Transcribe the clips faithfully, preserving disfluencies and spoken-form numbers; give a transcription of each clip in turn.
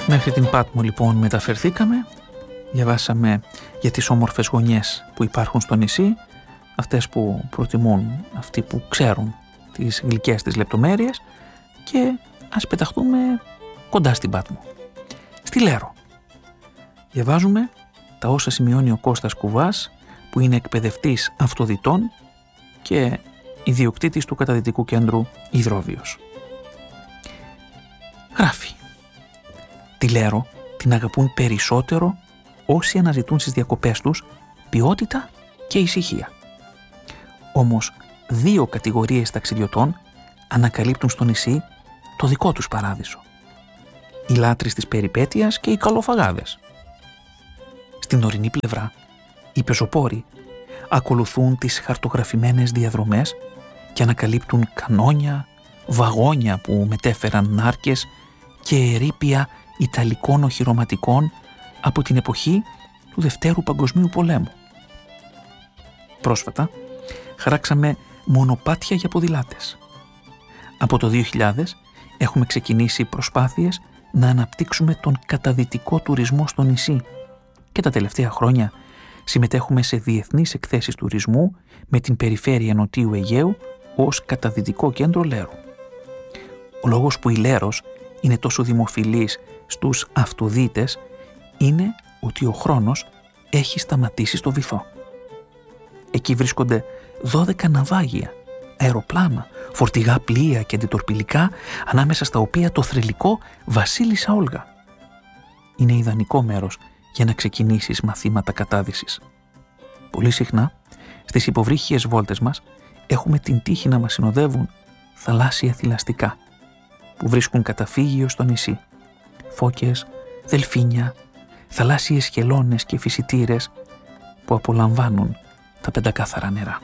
Μέχρι την Πάτμο λοιπόν μεταφερθήκαμε, διαβάσαμε για τις όμορφες γωνιές που υπάρχουν στο νησί, αυτές που προτιμούν αυτοί που ξέρουν τις γλυκές τις λεπτομέρειες, και ας πεταχτούμε κοντά στην Πάτμο, στη Λέρο. Διαβάζουμε τα όσα σημειώνει ο Κώστας Κουβάς, που είναι εκπαιδευτής αυτοδιτών και ιδιοκτήτης του καταδυτικού κέντρου Υδρόβιος. Γράφει: τη Λέρο την αγαπούν περισσότερο όσοι αναζητούν στις διακοπές τους ποιότητα και ησυχία. Όμως δύο κατηγορίες ταξιδιωτών ανακαλύπτουν στο νησί το δικό τους παράδεισο. Οι λάτρεις της περιπέτειας και οι καλοφαγάδες. Στην ορεινή πλευρά, οι πεζοπόροι ακολουθούν τις χαρτογραφημένες διαδρομές και ανακαλύπτουν κανόνια, βαγόνια που μετέφεραν νάρκες και ερείπια ιταλικών οχυρωματικών από την εποχή του Δευτέρου Παγκοσμίου Πολέμου. Πρόσφατα χαράξαμε μονοπάτια για ποδηλάτες. Από το δύο χιλιάδες έχουμε ξεκινήσει προσπάθειες να αναπτύξουμε τον καταδυτικό τουρισμό στο νησί και τα τελευταία χρόνια συμμετέχουμε σε διεθνείς εκθέσεις τουρισμού με την περιφέρεια Νοτίου Αιγαίου ως καταδυτικό κέντρο Λέρου. Ο λόγος που η Λέρος είναι τόσο δημοφιλής στους αυτοδίτες είναι ότι ο χρόνος έχει σταματήσει στο βυθό. Εκεί βρίσκονται δώδεκα ναυάγια, αεροπλάνα, φορτηγά πλοία και αντιτορπιλικά, ανάμεσα στα οποία το θρυλικό Βασίλισσα Όλγα. Είναι ιδανικό μέρος για να ξεκινήσεις μαθήματα κατάδυσης. Πολύ συχνά, στις υποβρύχιες βόλτες μας, έχουμε την τύχη να μας συνοδεύουν θαλάσσια θηλαστικά, που βρίσκουν καταφύγιο στο νησί. Φώκες, δελφίνια, θαλάσσιες χελώνες και φυσιτήρες που απολαμβάνουν τα πεντακάθαρα νερά.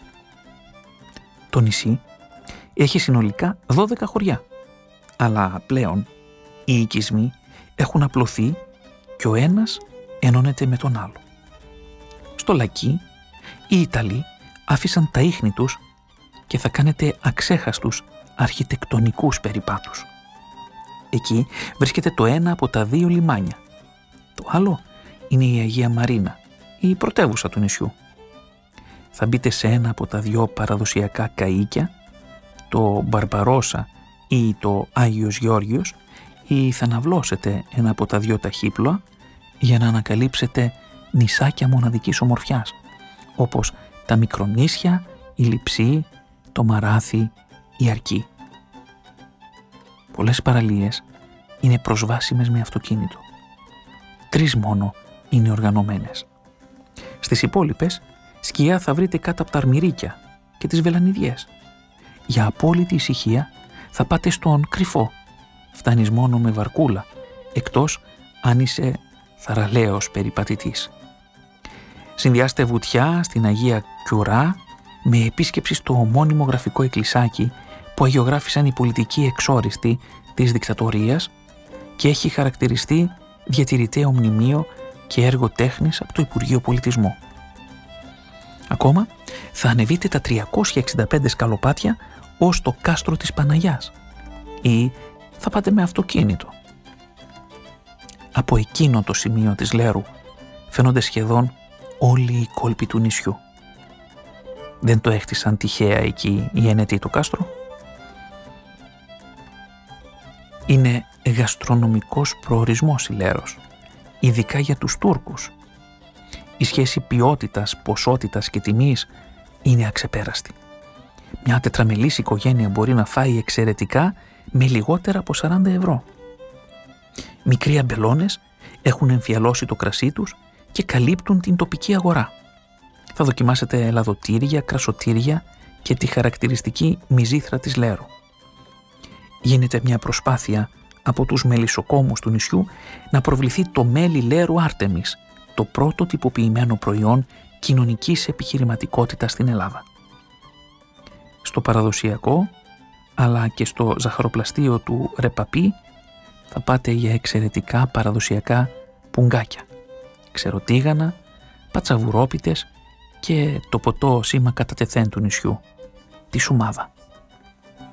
Το νησί έχει συνολικά δώδεκα χωριά, αλλά πλέον οι οικισμοί έχουν απλωθεί και ο ένας ενώνεται με τον άλλο. Στο Λακί οι Ιταλοί άφησαν τα ίχνη τους και θα κάνετε αξέχαστους αρχιτεκτονικούς περιπάτους. Εκεί βρίσκεται το ένα από τα δύο λιμάνια. Το άλλο είναι η Αγία Μαρίνα, η πρωτεύουσα του νησιού. Θα μπείτε σε ένα από τα δυο παραδοσιακά καΐκια, το Μπαρμπαρόσα ή το Άγιος Γεώργιος, ή θα ναυλώσετε ένα από τα δυο ταχύπλοα για να ανακαλύψετε νησάκια μοναδικής ομορφιάς, όπως τα Μικρονήσια, η Λειψή, το Μαράθι, η Αρκή. Πολλές παραλίες είναι προσβάσιμες με αυτοκίνητο. Τρεις μόνο είναι οργανωμένες. Στις υπόλοιπες, σκιά θα βρείτε κάτω από τα αρμυρίκια και τις βελανιδιές. Για απόλυτη ησυχία θα πάτε στον Κρυφό. Φτάνεις μόνο με βαρκούλα, εκτός αν είσαι θαραλέος περιπατητής. Συνδυάστε βουτιά στην Αγία Κιουρά με επίσκεψη στο ομώνυμο γραφικό εκκλησάκι που αγιογράφησαν οι πολιτικοί εξόριστοι της δικτατορίας και έχει χαρακτηριστεί διατηρηταίο μνημείο και έργο τέχνης από το Υπουργείο Πολιτισμού. Ακόμα θα ανεβείτε τα τριακόσια εξήντα πέντε σκαλοπάτια ως το κάστρο της Παναγιάς ή θα πάτε με αυτοκίνητο. Από εκείνο το σημείο της Λέρου φαίνονται σχεδόν όλοι οι κόλποι του νησιού. Δεν το έχτισαν τυχαία εκεί οι ενετοί του κάστρου. Είναι γαστρονομικός προορισμός η Λέρος, ειδικά για τους Τούρκους. Η σχέση ποιότητας, ποσότητας και τιμής είναι αξεπέραστη. Μια τετραμελής οικογένεια μπορεί να φάει εξαιρετικά με λιγότερα από σαράντα ευρώ. Μικροί αμπελώνες έχουν εμφιαλώσει το κρασί τους και καλύπτουν την τοπική αγορά. Θα δοκιμάσετε λαδοτήρια, κρασοτήρια και τη χαρακτηριστική μυζήθρα της Λέρου. Γίνεται μια προσπάθεια από τους μελισσοκόμους του νησιού να προβληθεί το μέλι Λέρου Άρτεμις, το πρώτο τυποποιημένο προϊόν κοινωνικής επιχειρηματικότητας στην Ελλάδα. Στο παραδοσιακό, αλλά και στο ζαχαροπλαστείο του Ρεπαπή, θα πάτε για εξαιρετικά παραδοσιακά πουγγάκια, ξεροτίγανα, πατσαβουρόπιτες και το ποτό σήμα κατά τεθέν του νησιού, τη σουμάδα.